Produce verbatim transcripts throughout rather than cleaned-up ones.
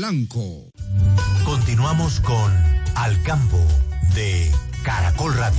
Polanco. Continuamos con Al Campo de Caracol Radio.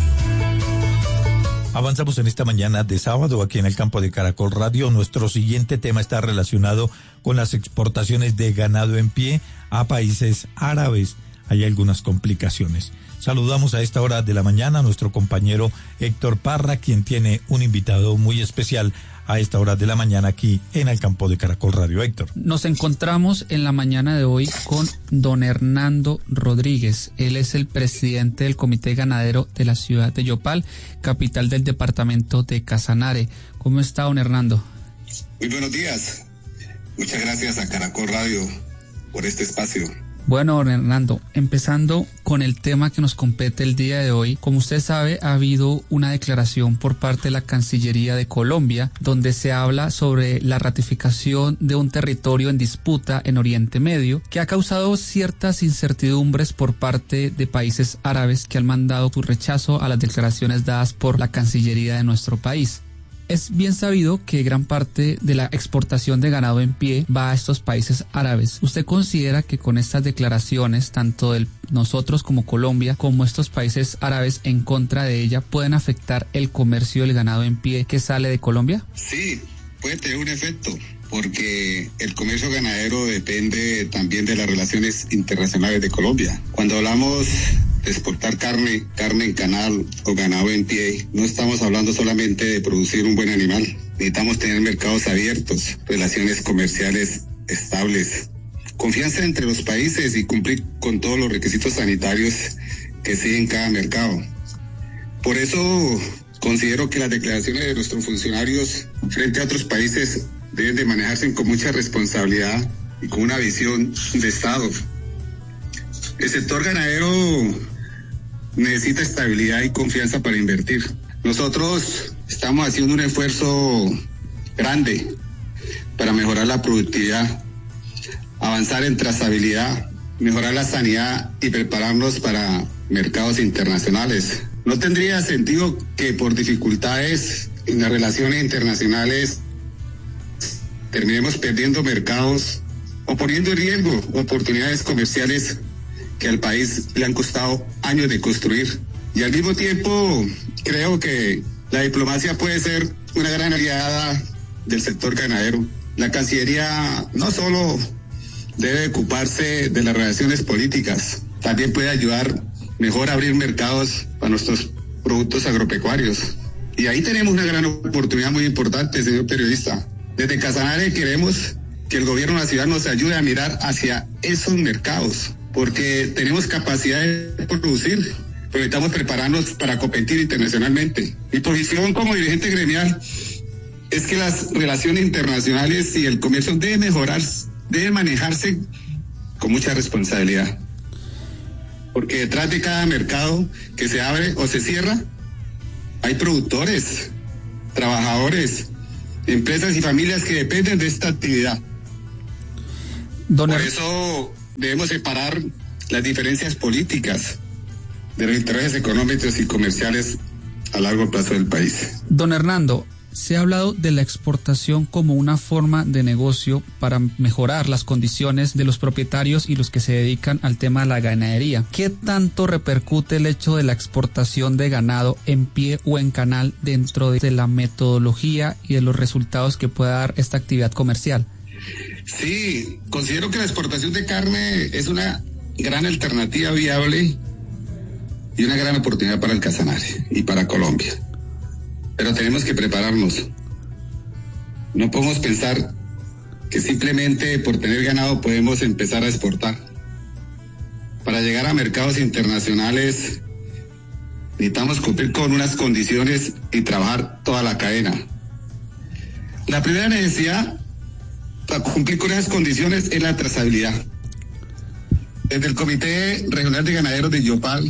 Avanzamos en esta mañana de sábado aquí en el campo de Caracol Radio. Nuestro siguiente tema está relacionado con las exportaciones de ganado en pie a países árabes. Hay algunas complicaciones. Saludamos a esta hora de la mañana a nuestro compañero Héctor Parra, quien tiene un invitado muy especial a esta hora de la mañana aquí en el campo de Caracol Radio. Héctor. Nos encontramos en la mañana de hoy con don Hernando Rodríguez. Él es el presidente del Comité Ganadero de la ciudad de Yopal, capital del departamento de Casanare. ¿Cómo está, don Hernando? Muy buenos días. Muchas gracias a Caracol Radio por este espacio. Bueno, don Hernando, empezando con el tema que nos compete el día de hoy, como usted sabe, ha habido una declaración por parte de la Cancillería de Colombia, donde se habla sobre la ratificación de un territorio en disputa en Oriente Medio, que ha causado ciertas incertidumbres por parte de países árabes que han mandado su rechazo a las declaraciones dadas por la Cancillería de nuestro país. Es bien sabido que gran parte de la exportación de ganado en pie va a estos países árabes. ¿Usted considera que con estas declaraciones, tanto de nosotros como Colombia, como estos países árabes en contra de ella, pueden afectar el comercio del ganado en pie que sale de Colombia? Sí, puede tener un efecto, porque el comercio ganadero depende también de las relaciones internacionales de Colombia. Cuando hablamos de exportar carne, carne en canal o ganado en pie, no estamos hablando solamente de producir un buen animal. Necesitamos tener mercados abiertos, relaciones comerciales estables, confianza entre los países y cumplir con todos los requisitos sanitarios que siguen cada mercado. Por eso considero que las declaraciones de nuestros funcionarios frente a otros países deben de manejarse con mucha responsabilidad y con una visión de Estado. El sector ganadero necesita estabilidad y confianza para invertir. Nosotros estamos haciendo un esfuerzo grande para mejorar la productividad, avanzar en trazabilidad, mejorar la sanidad y prepararnos para mercados internacionales. No tendría sentido que por dificultades en las relaciones internacionales terminemos perdiendo mercados o poniendo en riesgo oportunidades comerciales que al país le han costado años de construir. Y al mismo tiempo, creo que la diplomacia puede ser una gran aliada del sector ganadero. La Cancillería no solo debe ocuparse de las relaciones políticas, también puede ayudar mejor a abrir mercados para nuestros productos agropecuarios. Y ahí tenemos una gran oportunidad muy importante, señor periodista. Desde Casanare queremos que el gobierno de la ciudad nos ayude a mirar hacia esos mercados, porque tenemos capacidad de producir, pero necesitamos prepararnos para competir internacionalmente. Mi posición como dirigente gremial es que las relaciones internacionales y el comercio deben mejorar, deben manejarse con mucha responsabilidad, porque detrás de cada mercado que se abre o se cierra, hay productores, trabajadores, empresas y familias que dependen de esta actividad. Don Por eso debemos separar las diferencias políticas de los intereses económicos y comerciales a largo plazo del país. Don Hernando, se ha hablado de la exportación como una forma de negocio para mejorar las condiciones de los propietarios y los que se dedican al tema de la ganadería. ¿Qué tanto repercute el hecho de la exportación de ganado en pie o en canal dentro de la metodología y de los resultados que pueda dar esta actividad comercial? Sí, considero que la exportación de carne es una gran alternativa viable y una gran oportunidad para el Casanare y para Colombia. Pero tenemos que prepararnos. No podemos pensar que simplemente por tener ganado podemos empezar a exportar. Para llegar a mercados internacionales necesitamos cumplir con unas condiciones y trabajar toda la cadena. La primera necesidad para cumplir con esas condiciones es la trazabilidad. Desde el Comité Regional de Ganaderos de Yopal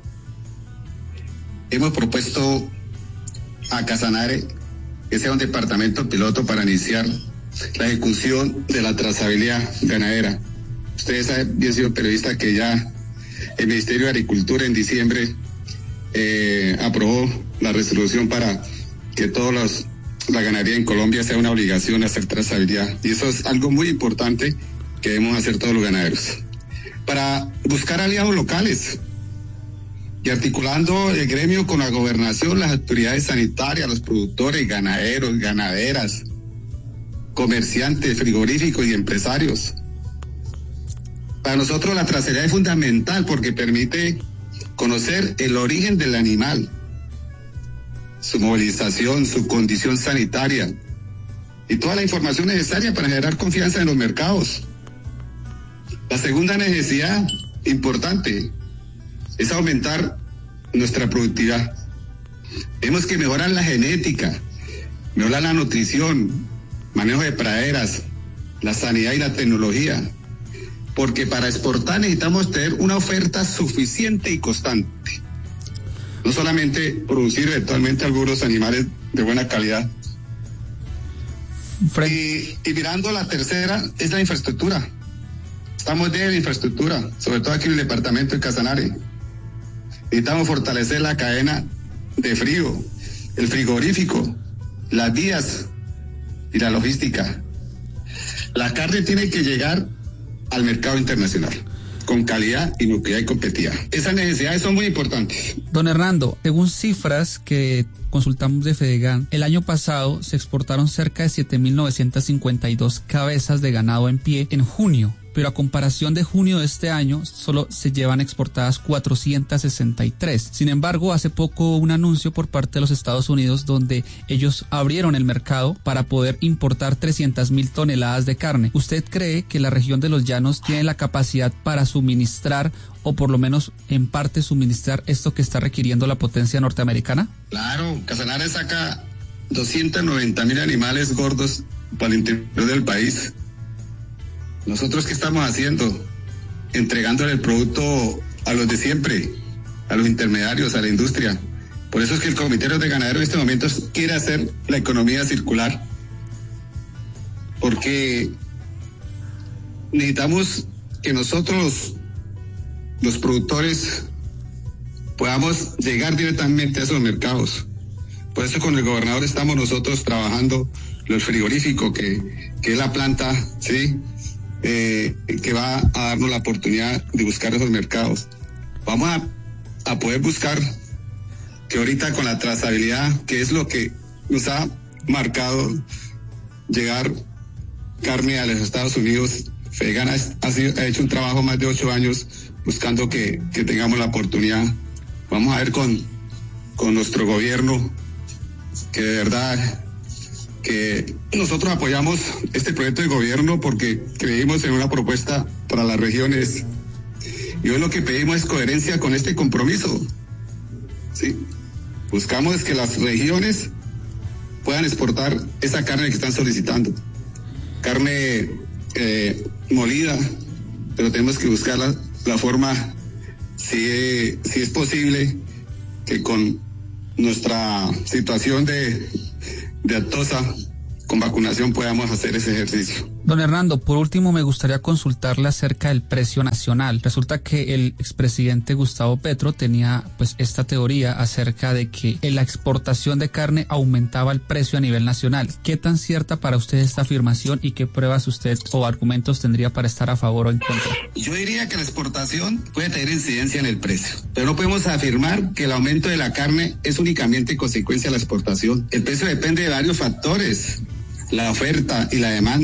hemos propuesto a Casanare que sea un departamento piloto para iniciar la ejecución de la trazabilidad ganadera. Ustedes saben, bien señor periodista, que ya el Ministerio de Agricultura en diciembre eh, aprobó la resolución para que todos los la ganadería en Colombia sea una obligación hacer trazabilidad, y eso es algo muy importante que debemos hacer todos los ganaderos, para buscar aliados locales y articulando el gremio con la gobernación, las autoridades sanitarias, los productores, ganaderos, ganaderas, comerciantes, frigoríficos y empresarios. Para nosotros la trazabilidad es fundamental porque permite conocer el origen del animal, su movilización, su condición sanitaria y toda la información necesaria para generar confianza en los mercados. La segunda necesidad importante es aumentar nuestra productividad. Tenemos que mejorar la genética, mejorar la nutrición, manejo de praderas, la sanidad y la tecnología, porque para exportar necesitamos tener una oferta suficiente y constante. No solamente producir eventualmente algunos animales de buena calidad. Y, y mirando la tercera, es la infraestructura. Estamos de infraestructura, sobre todo aquí en el departamento de Casanare. Necesitamos fortalecer la cadena de frío, el frigorífico, las vías y la logística. La carne tiene que llegar al mercado internacional con calidad, inocuidad y competitividad. Esas necesidades son muy importantes. Don Hernando, según cifras que consultamos de Fedegan, el año pasado se exportaron cerca de siete mil novecientas cincuenta y dos cabezas de ganado en pie en junio, pero a comparación de junio de este año, solo se llevan exportadas cuatrocientas sesenta y tres. Sin embargo, hace poco hubo un anuncio por parte de los Estados Unidos donde ellos abrieron el mercado para poder importar trescientas mil toneladas de carne. ¿Usted cree que la región de los Llanos tiene la capacidad para suministrar o por lo menos en parte suministrar esto que está requiriendo la potencia norteamericana? Claro, Casanare saca doscientos noventa mil animales gordos para el interior del país. ¿Nosotros qué estamos haciendo? Entregándole el producto a los de siempre, a los intermediarios, a la industria. Por eso es que el Comité de Ganaderos en este momento quiere hacer la economía circular. Porque necesitamos que nosotros, los productores, podamos llegar directamente a esos mercados. Por eso con el gobernador estamos nosotros trabajando los frigoríficos, que, que es la planta, ¿sí?, Eh, que va a darnos la oportunidad de buscar esos mercados. Vamos a, a poder buscar que ahorita con la trazabilidad, que es lo que nos ha marcado llegar carne a los Estados Unidos, Fedegan ha, ha hecho un trabajo más de ocho años buscando que, que tengamos la oportunidad. Vamos a ver con, con nuestro gobierno que de verdad que nosotros apoyamos este proyecto de gobierno porque creímos en una propuesta para las regiones y hoy lo que pedimos es coherencia con este compromiso. ¿Sí? Buscamos que las regiones puedan exportar esa carne que están solicitando, carne eh, molida, pero tenemos que buscar la, la forma, si, si es posible, que con nuestra situación de de Atosa, con vacunación podamos hacer ese ejercicio. Don Hernando, por último me gustaría consultarle acerca del precio nacional. Resulta que el expresidente Gustavo Petro tenía pues esta teoría acerca de que en la exportación de carne aumentaba el precio a nivel nacional. ¿Qué tan cierta para usted esta afirmación y qué pruebas usted o argumentos tendría para estar a favor o en contra? Yo diría que la exportación puede tener incidencia en el precio, pero no podemos afirmar que el aumento de la carne es únicamente consecuencia de la exportación. El precio depende de varios factores, la oferta y la demanda.